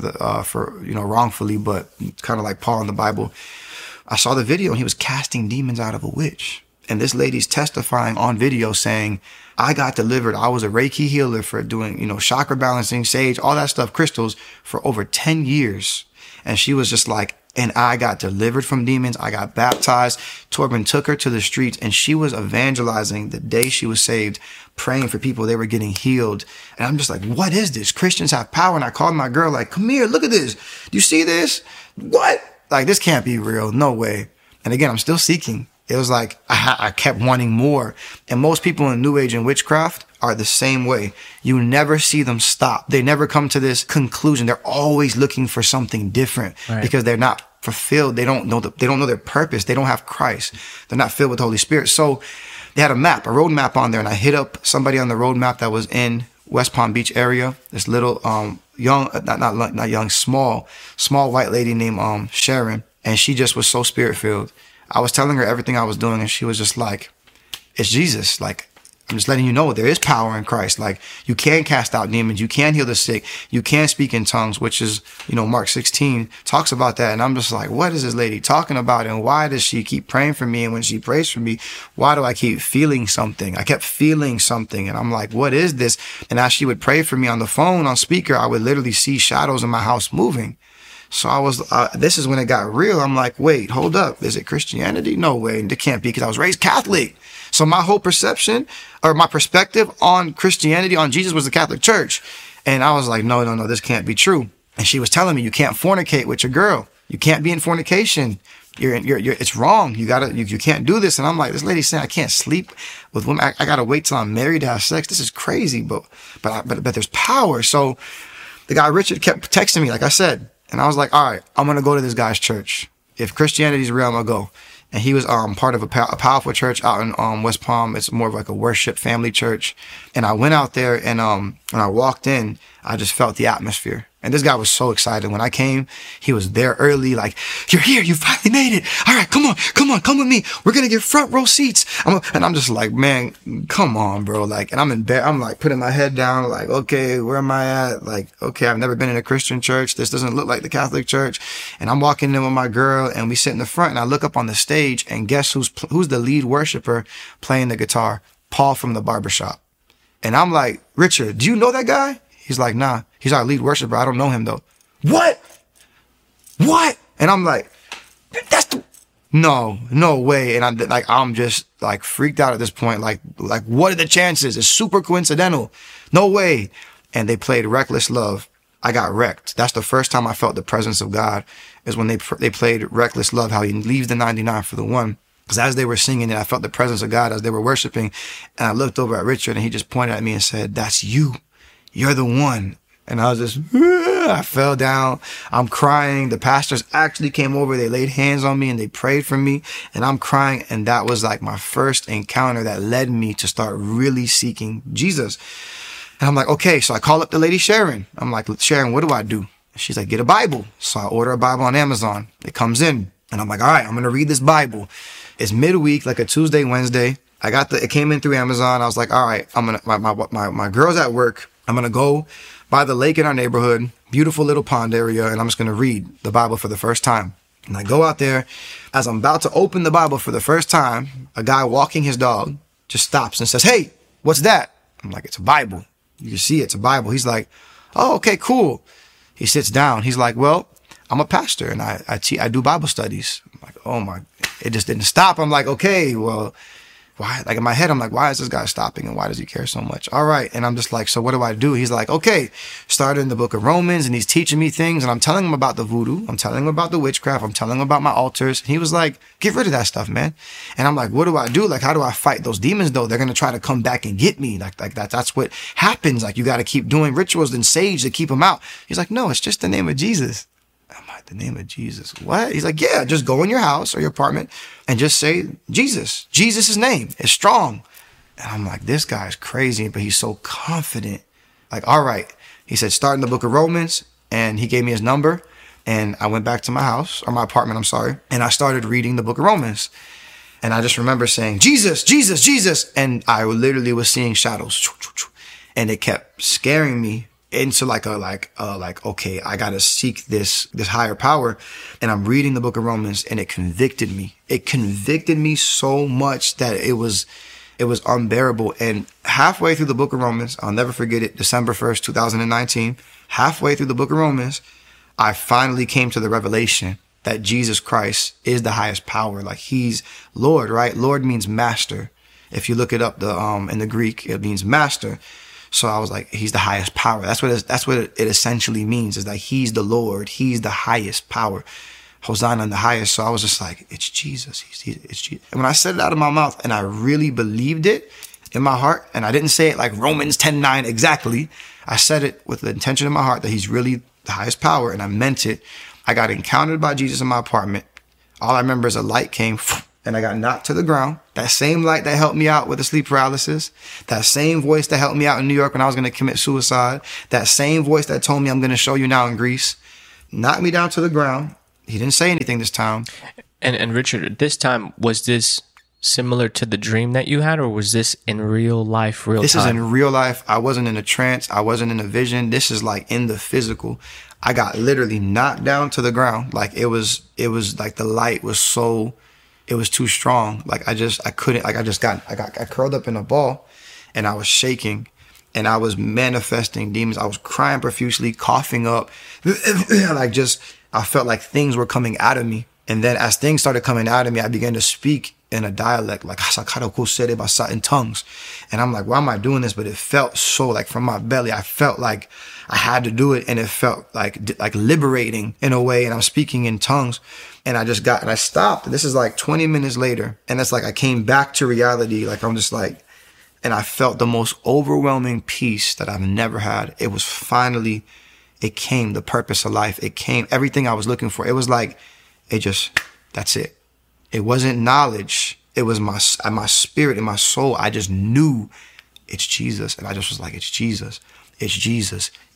for wrongfully, but kind of like Paul in the Bible. I saw the video, and he was casting demons out of a witch. And this lady's testifying on video saying, I got delivered. I was a Reiki healer for doing, chakra balancing, sage, all that stuff, crystals, for over 10 years. And she was just like, and I got delivered from demons. I got baptized. Torben took her to the streets, and she was evangelizing the day she was saved, praying for people. They were getting healed. And I'm just like, what is this? Christians have power. And I called my girl, like, come here, look at this. Do you see this? What? Like, this can't be real. No way. And again, I'm still seeking. It was like, I kept wanting more. And most people in New Age and witchcraft are the same way. You never see them stop. They never come to this conclusion. They're always looking for something different, right? Because they're not fulfilled. They don't know their purpose. They don't have Christ. They're not filled with the Holy Spirit. So they had a road map on there, and I hit up somebody on the road map that was in West Palm Beach area. This little small white lady named Sharon, and she just was so spirit filled. I was telling her everything I was doing, and she was just like, it's Jesus. Like, I'm just letting you know there is power in Christ. Like, you can cast out demons. You can heal the sick. You can speak in tongues, which is, Mark 16 talks about that. And I'm just like, what is this lady talking about? And why does she keep praying for me? And when she prays for me, why do I keep feeling something? I kept feeling something. And I'm like, what is this? And as she would pray for me on the phone, on speaker, I would literally see shadows in my house moving. So I was, this is when it got real. I'm like, wait, hold up. Is it Christianity? No way. It can't be, because I was raised Catholic. So my whole perception, or my perspective on Christianity, on Jesus, was the Catholic Church. And I was like, no, this can't be true. And she was telling me, you can't fornicate with your girl. You can't be in fornication. It's wrong. You can't do this. And I'm like, this lady's saying I can't sleep with women. I gotta wait till I'm married to have sex. This is crazy. But there's power. So the guy Richard kept texting me, like I said. And I was like, all right, I'm going to go to this guy's church. If Christianity is real, I'm going to go. And he was part of a powerful church out in West Palm. It's more of like a worship family church. And I went out there, and when I walked in, I just felt the atmosphere. And this guy was so excited. When I came, he was there early, like, you're here, you finally made it. All right, come on, come with me. We're going to get front row seats. And I'm just like, man, come on, bro. Like, and I'm in bed. I'm like putting my head down, like, okay, where am I at? Like, okay, I've never been in a Christian church. This doesn't look like the Catholic church. And I'm walking in with my girl and we sit in the front and I look up on the stage and guess who's the lead worshiper playing the guitar? Paul from the barbershop. And I'm like, Richard, do you know that guy? He's like, nah, he's our lead worshiper. I don't know him though. What? And I'm like, no way. And I'm just like freaked out at this point. Like what are the chances? It's super coincidental. No way. And they played Reckless Love. I got wrecked. That's the first time I felt the presence of God, is when they played Reckless Love, how he leaves the 99 for the one. Because as they were singing it, I felt the presence of God as they were worshiping. And I looked over at Richard and he just pointed at me and said, that's you. You're the one. And I was just, I fell down. I'm crying. The pastors actually came over. They laid hands on me and they prayed for me. And I'm crying. And that was like my first encounter that led me to start really seeking Jesus. And I'm like, okay. So I call up the lady Sharon. I'm like, Sharon, what do I do? She's like, get a Bible. So I order a Bible on Amazon. It comes in. And I'm like, all right, I'm going to read this Bible. It's midweek, like a Tuesday, Wednesday. It came in through Amazon. I was like, all right, my girl's at work. I'm going to go by the lake in our neighborhood, beautiful little pond area, and I'm just going to read the Bible for the first time. And I go out there. As I'm about to open the Bible for the first time, a guy walking his dog just stops and says, hey, what's that? I'm like, it's a Bible. You can see it's a Bible. He's like, oh, okay, cool. He sits down. He's like, well, I'm a pastor and I do Bible studies. I'm like, oh my, it just didn't stop. I'm like, okay, well, why? Like in my head, I'm like, why is this guy stopping and why does he care so much? All right. And I'm just like, so what do I do? He's like, okay, started in the book of Romans and he's teaching me things and I'm telling him about the voodoo. I'm telling him about the witchcraft. I'm telling him about my altars. And he was like, get rid of that stuff, man. And I'm like, what do I do? Like, how do I fight those demons though? They're going to try to come back and get me. Like that's what happens. Like you got to keep doing rituals and sage to keep them out. He's like, no, it's just the name of Jesus. I'm like, the name of Jesus. What? He's like, yeah, just go in your house or your apartment and just say Jesus. Jesus' name is strong. And I'm like, this guy's crazy, but he's so confident. Like, all right. He said, start in the book of Romans. And he gave me his number. And I went back to my house, or my apartment, I'm sorry. And I started reading the book of Romans. And I just remember saying, Jesus, Jesus, Jesus. And I literally was seeing shadows. And it kept scaring me into okay, I got to seek this higher power. And I'm reading the book of Romans and it convicted me. It convicted me so much that it was unbearable. And halfway through the book of Romans, I'll never forget it, December 1st, 2019, halfway through the book of Romans, I finally came to the revelation that Jesus Christ is the highest power. Like he's Lord, right? Lord means master. If you look it up, in the Greek, it means master. So I was like, he's the highest power. That's what it essentially means, is that he's the Lord. He's the highest power. Hosanna in the highest. So I was just like, it's Jesus. It's Jesus. And when I said it out of my mouth and I really believed it in my heart, and I didn't say it like Romans 10:9 exactly. I said it with the intention in my heart that he's really the highest power. And I meant it. I got encountered by Jesus in my apartment. All I remember is a light came and I got knocked to the ground. That same light that helped me out with the sleep paralysis, that same voice that helped me out in New York when I was going to commit suicide, that same voice that told me I'm going to show you now in Greece, knocked me down to the ground. He didn't say anything this time. And Richard, this time, was this similar to the dream that you had, or was this in real life, This is in real life. I wasn't in a trance. I wasn't in a vision. This is like in the physical. I got literally knocked down to the ground. Like it was like the light was so, it was too strong. Like I curled up in a ball and I was shaking and I was manifesting demons. I was crying profusely, coughing up. I felt like things were coming out of me. And then as things started coming out of me, I began to speak in a dialect, like in tongues. And I'm like, why am I doing this? But it felt so like from my belly, I felt like I had to do it. And it felt like liberating in a way. And I'm speaking in tongues. And I stopped. This is like 20 minutes later. And it's like I came back to reality. Like I'm just like, and I felt the most overwhelming peace that I've never had. It was finally, it came, the purpose of life. It came, everything I was looking for. It was like, that's it. It wasn't knowledge. It was my spirit and my soul. I just knew it's Jesus. And I just was like, it's Jesus. It's Jesus.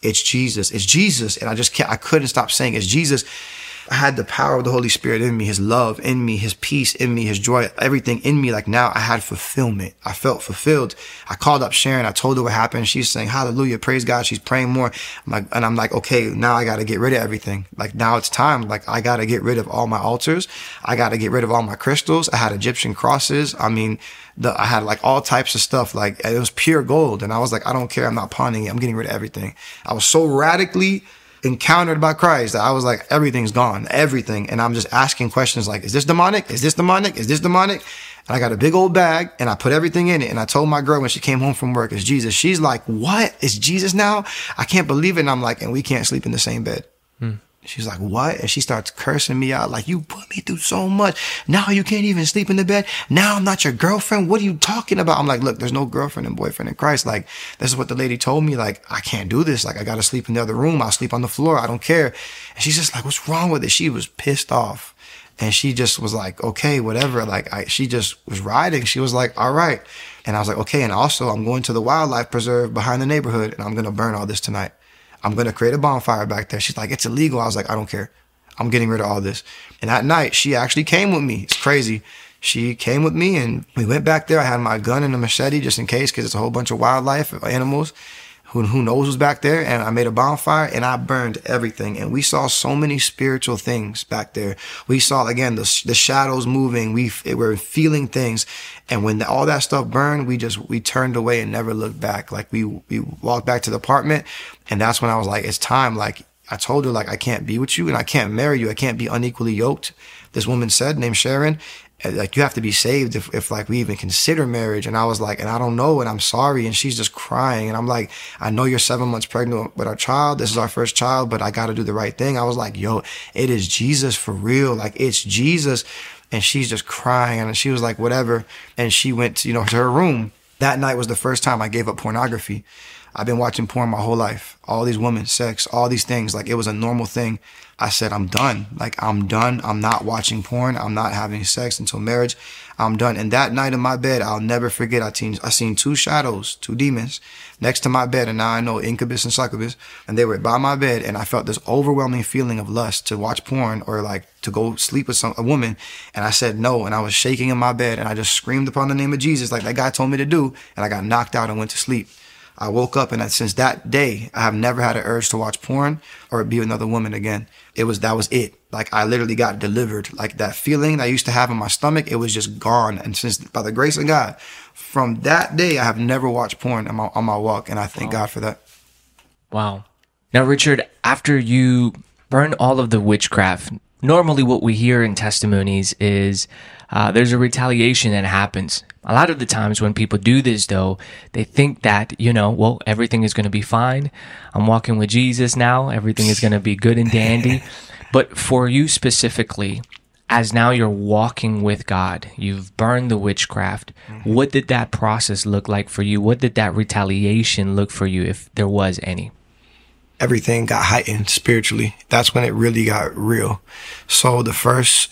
it's Jesus, it's Jesus. And I couldn't stop saying, it's Jesus. I had the power of the Holy Spirit in me, his love in me, his peace in me, his joy, everything in me. Like now I had fulfillment. I felt fulfilled. I called up Sharon. I told her what happened. She's saying, hallelujah, praise God. She's praying more. I'm like, okay, now I got to get rid of everything. Like now it's time. Like I got to get rid of all my altars. I got to get rid of all my crystals. I had Egyptian crosses. I mean, I had like all types of stuff. Like it was pure gold. And I was like, I don't care. I'm not pawning it. I'm getting rid of everything. I was so radically encountered by Christ that I was like, everything's gone, everything. And I'm just asking questions like, is this demonic? Is this demonic? Is this demonic? And I got a big old bag and I put everything in it. And I told my girl when she came home from work, it's Jesus. She's like, what? It's Jesus now? I can't believe it. And I'm like, and we can't sleep in the same bed. She's like, what? And she starts cursing me out. Like, you put me through so much. Now you can't even sleep in the bed. Now I'm not your girlfriend. What are you talking about? I'm like, look, there's no girlfriend and boyfriend in Christ. Like, this is what the lady told me. Like, I can't do this. Like, I got to sleep in the other room. I'll sleep on the floor. I don't care. And she's just like, what's wrong with it? She was pissed off. And she just was like, okay, whatever. Like, she just was riding. She was like, all right. And I was like, okay. And also I'm going to the wildlife preserve behind the neighborhood and I'm going to burn all this tonight. I'm going to create a bonfire back there. She's like, it's illegal. I was like, I don't care. I'm getting rid of all this. And that night, she actually came with me. It's crazy. She came with me and we went back there. I had my gun and a machete just in case, because it's a whole bunch of wildlife, animals. Who knows who's back there? And I made a bonfire and I burned everything. And we saw so many spiritual things back there. We saw, again, the shadows moving. We were feeling things. And when all that stuff burned, we turned away and never looked back. Like we walked back to the apartment. And that's when I was like, it's time. Like I told her, like, I can't be with you and I can't marry you. I can't be unequally yoked. This woman said, named Sharon, like, you have to be saved if like we even consider marriage. And I was like, and I don't know, and I'm sorry. And she's just crying. And I'm like, I know you're 7 months pregnant with our child. This is our first child, but I got to do the right thing. I was like, yo, it is Jesus for real. Like, it's Jesus. And she's just crying. And she was like, whatever. And she went to, to her room. That night was the first time I gave up pornography. I've been watching porn my whole life. All these women, sex, all these things. Like, it was a normal thing. I said, I'm done. Like, I'm done. I'm not watching porn. I'm not having sex until marriage. I'm done. And that night in my bed, I'll never forget. I seen two shadows, two demons next to my bed. And now I know incubus and succubus. And they were by my bed. And I felt this overwhelming feeling of lust to watch porn or like to go sleep with a woman. And I said no. And I was shaking in my bed. And I just screamed upon the name of Jesus like that guy told me to do. And I got knocked out and went to sleep. I woke up and since that day, I have never had an urge to watch porn or be with another woman again. That was it. Like, I literally got delivered. Like, that feeling I used to have in my stomach, it was just gone. And since, by the grace of God, from that day, I have never watched porn on my walk. And I thank God for that. Wow. Now, Richard, after you burn all of the witchcraft, normally what we hear in testimonies is there's a retaliation that happens. A lot of the times when people do this, though, they think that, well, everything is going to be fine. I'm walking with Jesus now. Everything is going to be good and dandy. But for you specifically, as now you're walking with God, you've burned the witchcraft. What did that process look like for you? What did that retaliation look for you, if there was any? Everything got heightened spiritually. That's when it really got real. So the first,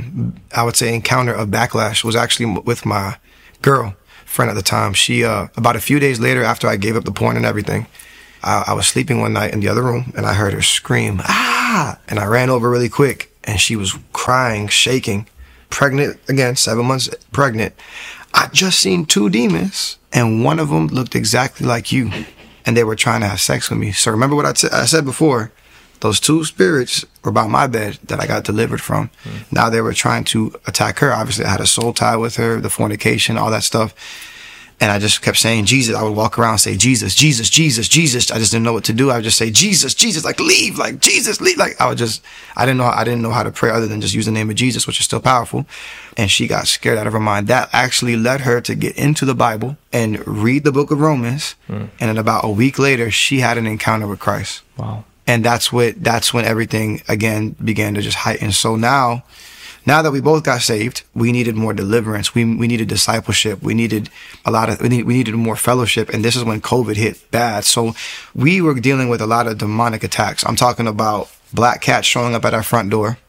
I would say, encounter of backlash was actually with my girlfriend at the time. She, about a few days later, after I gave up the porn and everything, I was sleeping one night in the other room and I heard her scream, ah! And I ran over really quick and she was crying, shaking, pregnant again, 7 months pregnant. I just seen two demons and one of them looked exactly like you. And they were trying to have sex with me. So remember what I said before, those two spirits were by my bed that I got delivered from. Now they were trying to attack her. Obviously, I had a soul tie with her, the fornication, all that stuff. And I just kept saying, Jesus. I would walk around and say, Jesus, Jesus, Jesus, Jesus. I just didn't know what to do. I would just say, Jesus, Jesus, like, leave, like, Jesus, leave. Like, I didn't know how to pray other than just use the name of Jesus, which is still powerful. And she got scared out of her mind. That actually led her to get into the Bible and read the book of Romans. And then about a week later, she had an encounter with Christ. Wow. And that's when everything again began to just heighten. So now that we both got saved, we needed more deliverance. We needed discipleship. We needed we needed more fellowship. And this is when COVID hit bad. So we were dealing with a lot of demonic attacks. I'm talking about black cats showing up at our front door.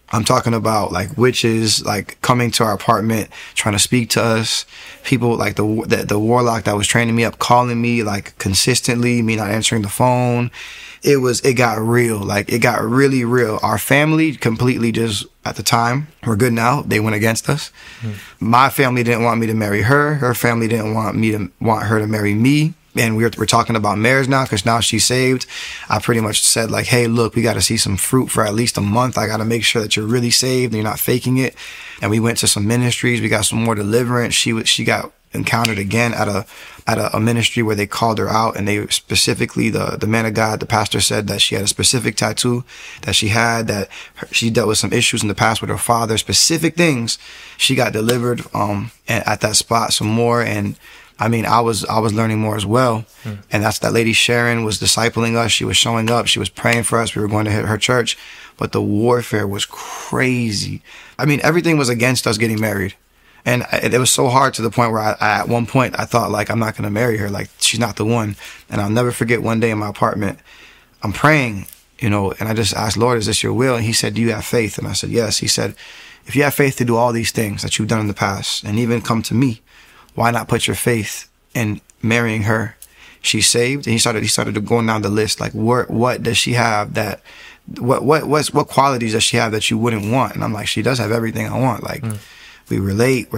I'm talking about like witches, like coming to our apartment, trying to speak to us. People like the warlock that was training me up, calling me like consistently, me not answering the phone. It got real. Like, it got really real. Our family completely just, at the time, we're good now. They went against us. My family didn't want me to marry her. Her family didn't want her to marry me. And we're talking about marriage now, because now she's saved. I pretty much said like, hey, look, we got to see some fruit for at least a month. I got to make sure that you're really saved and you're not faking it. And we went to some ministries. We got some more deliverance. She got encountered again at a ministry where they called her out, and they specifically, the man of God, the pastor, said that she had a specific tattoo that she had, that she dealt with some issues in the past with her father, specific things. She got delivered at that spot some more. And I mean, I was learning more as well. And that's that lady Sharon was discipling us. She was showing up. She was praying for us. We were going to hit her church, but the warfare was crazy. I mean, everything was against us getting married. And it was so hard to the point where at one point I thought like, I'm not going to marry her. Like, she's not the one. And I'll never forget one day in my apartment, I'm praying, and I just asked, Lord, is this your will? And he said, do you have faith? And I said, yes. He said, if you have faith to do all these things that you've done in the past and even come to me, why not put your faith in marrying her? She's saved. And he started going down the list. Like, what does she have that, what qualities does she have that you wouldn't want? And I'm like, she does have everything I want. Like, we relate.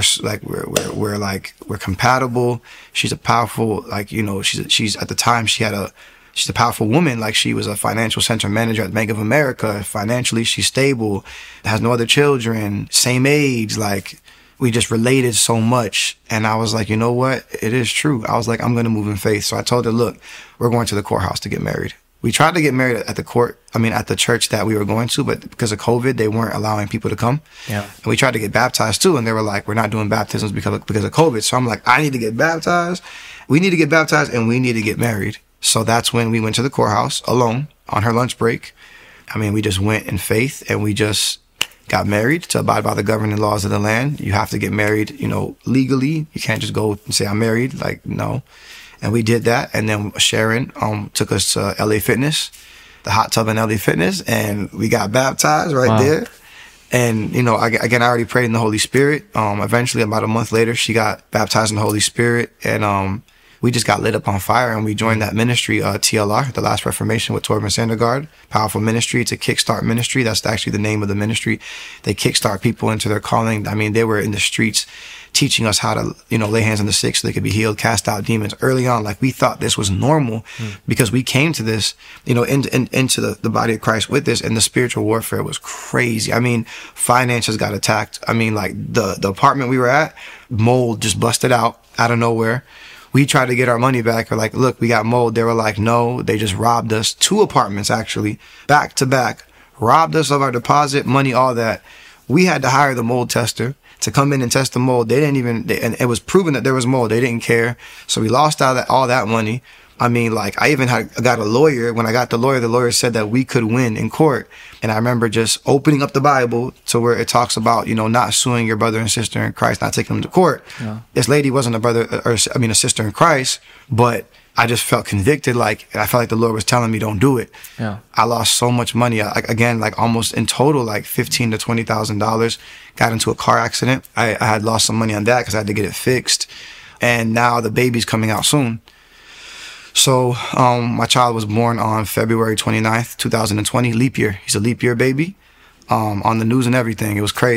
We're compatible. She's a powerful, she's at the time she's a powerful woman. Like, she was a financial center manager at Bank of America. Financially, she's stable, has no other children, same age. Like, we just related so much. And I was like, you know what? It is true. I was like, I'm going to move in faith. So I told her, look, we're going to the courthouse to get married. We tried to get married at the church that we were going to, but because of COVID, they weren't allowing people to come. Yeah. And we tried to get baptized too, and they were like, we're not doing baptisms because of COVID. So I'm like, I need to get baptized. We need to get baptized, and we need to get married. So that's when we went to the courthouse alone on her lunch break. I mean, we just went in faith, and we just got married to abide by the governing laws of the land. You have to get married, legally. You can't just go and say, I'm married. Like, no. And we did that. And then Sharon took us to LA Fitness, the hot tub in LA Fitness, and we got baptized right there. And, again, I already prayed in the Holy Spirit. Eventually, about a month later, she got baptized in the Holy Spirit. And we just got lit up on fire, and we joined that ministry, TLR, The Last Reformation, with Torben Sandergaard. Powerful ministry. It's a kickstart ministry. That's actually the name of the ministry. They kickstart people into their calling. I mean, they were in the streets teaching us how to, lay hands on the sick so they could be healed, cast out demons early on. Like, we thought this was normal because we came to this, into the body of Christ with this, and the spiritual warfare was crazy. I mean, finances got attacked. I mean, like, the apartment we were at, mold just busted out of nowhere. We tried to get our money back. We're like, look, we got mold. They were like, no, they just robbed us. 2 apartments, actually, back to back, robbed us of our deposit, money, all that. We had to hire the mold tester to come in and test the mold. And it was proven that there was mold. They didn't care. So we lost all that money. I mean, like, I even got a lawyer. When I got the lawyer said that we could win in court. And I remember just opening up the Bible to where it talks about, not suing your brother and sister in Christ, not taking them to court. Yeah. This lady wasn't a sister in Christ, but I just felt convicted. Like, I felt like the Lord was telling me, don't do it. Yeah. I lost so much money. Again, like, almost in total, like $15,000 to $20,000. Got into a car accident. I had lost some money on that because I had to get it fixed. And now the baby's coming out soon. So, my child was born on February 29th, 2020, leap year. He's a leap year baby, on the news and everything. It was crazy.